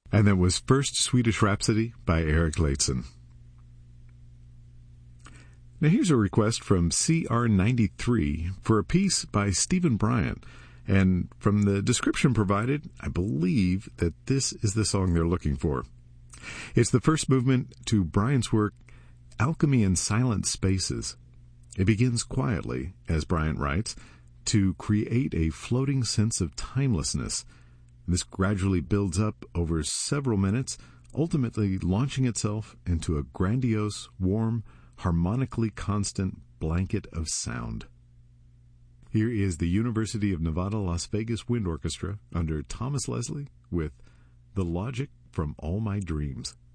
And that was First Swedish Rhapsody by Eric Leitzen. Now here's a request from CR93 for a piece by Stephen Bryant. And from the description provided, I believe that this is the song they're looking for. It's the first movement to Bryant's work, Alchemy in Silent Spaces. It begins quietly, as Bryant writes, to create a floating sense of timelessness. This gradually builds up over several minutes, ultimately launching itself into a grandiose, warm, harmonically constant blanket of sound. Here is the University of Nevada, Las Vegas Wind Orchestra under Thomas Leslie with The Logic from All My Dreams.